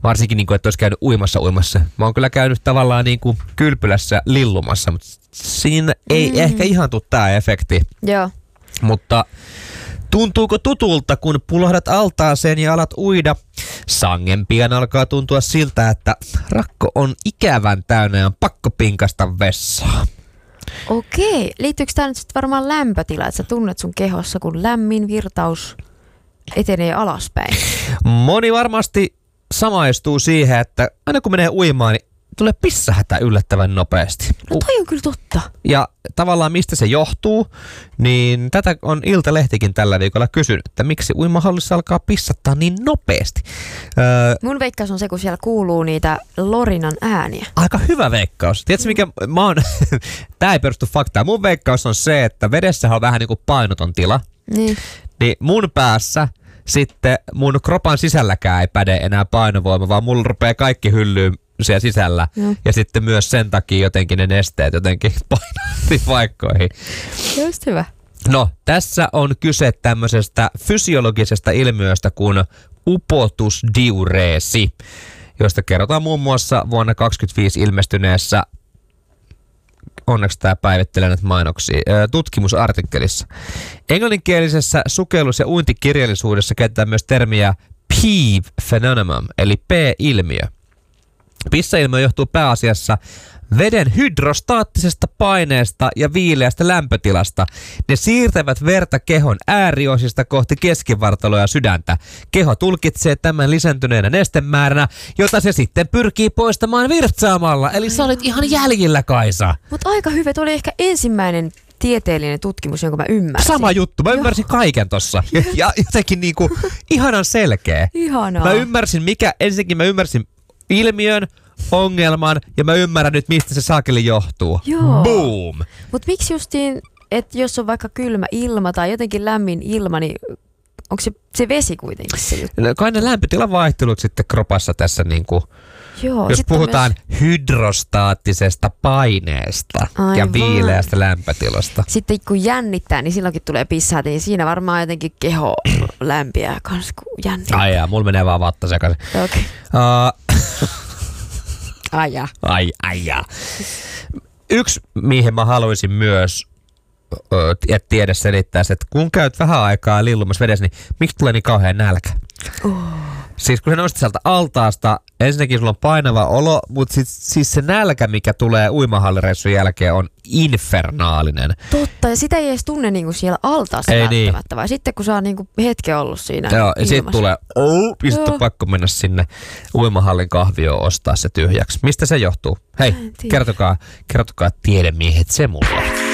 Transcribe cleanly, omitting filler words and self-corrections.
Varsinkin, niin kuin, että olisi käynyt uimassa. Mä oon kyllä käynyt tavallaan niin kuin kylpylässä lillumassa, mutta siinä ei ehkä ihan tule tää efekti. Joo. Mutta tuntuuko tutulta, kun pulahdat altaaseen ja alat uida? Sangen pian alkaa tuntua siltä, että rakko on ikävän täynnä ja on pakko pinkasta vessaa. Okei. Liittyykö tämä nyt sitten varmaan lämpötila, että sä tunnet sun kehossa, kun lämmin virtaus etenee alaspäin? Moni varmasti samaistuu siihen, että aina kun menee uimaan, niin tulee pissähätä yllättävän nopeasti. No toi on kyllä totta. Ja tavallaan mistä se johtuu, niin tätä on Iltalehtikin tällä viikolla kysynyt, että miksi uimahallissa alkaa pissattaa niin nopeasti. Mun veikkaus on se, kun siellä kuuluu niitä lorinan ääniä. Aika hyvä veikkaus. Tiedätkö mikä tää ei perustu faktaan. Mun veikkaus on se, että vedessä on vähän niin kuin painoton tila. Niin mun päässä sitten mun kropan sisälläkään ei päde enää painovoima, vaan mulla rupeaa kaikki hyllyyn siellä sisällä. Ja sitten myös sen takia jotenkin ne nesteet jotenkin painaa paikkoihin. Just hyvä. No, tässä on kyse tämmöisestä fysiologisesta ilmiöstä kuin upotusdiureesi, josta kerrotaan muun muassa vuonna 2025 ilmestyneessä, onneksi tämä päivittelee näitä mainoksia, tutkimusartikkelissa. Englanninkielisessä sukellus- ja uintikirjallisuudessa käytetään myös termiä Peave phenomenon, eli P-ilmiö. Pissailmiö johtuu pääasiassa veden hydrostaattisesta paineesta ja viileästä lämpötilasta. Ne siirtävät verta kehon ääriosista kohti keskivartaloa ja sydäntä. Keho tulkitsee tämän lisääntyneenä nestemääränä, jota se sitten pyrkii poistamaan virtsaamalla. Eli sä olit ihan jäljillä, Kaisa. Mutta aika hyvä. Tuo oli ehkä ensimmäinen tieteellinen tutkimus, jonka mä ymmärsin. Sama juttu. Mä ymmärsin kaiken tossa. Ja jotenkin niinku ihanan selkeä. Ihanaa. Ensinnäkin mä ymmärsin ilmiön, ongelman ja mä ymmärrän nyt, mistä se saakeli johtuu. Joo. Boom! Mut miksi justiin, että jos on vaikka kylmä ilma tai jotenkin lämmin ilma, niin onko se vesi kuitenkin se juttu? Kai ne lämpötilan vaihtelut sitten kropassa tässä niinku, Joo, jos puhutaan hydrostaattisesta paineesta ja viileästä lämpötilasta. Sitten kun jännittää, niin silloinkin tulee pissaa, niin siinä varmaan jotenkin keho lämpiää kans kun jännittää. Ai jaa, mulla menee vaan vatta sekaisin. Okei. Ai jaa. Yksi, mihin mä haluaisin myös tiedä selittää, että kun käyt vähän aikaa lillumassa vedessä, niin miksi tulee niin kauhean nälkä? Siis kun sä nostat sieltä altaasta, ensinnäkin sulla on painava olo, mutta siis se nälkä, mikä tulee uimahallireissun jälkeen, on infernaalinen. Totta, ja sitä ei edes tunne niinku siellä altaassa välttämättä, vai sitten kun sä oot niinku hetken ollut siinä. Joo, ja sitten tulee, ja sitten on pakko mennä sinne uimahallin kahvioon ostaa se tyhjäksi. Mistä se johtuu? Hei, kertokaa tiedemiehet se mulle.